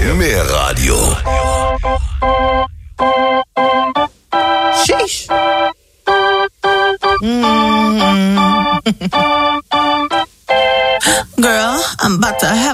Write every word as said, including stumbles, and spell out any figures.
Meer Radio. Sheesh. Mm. Girl, I'm about to have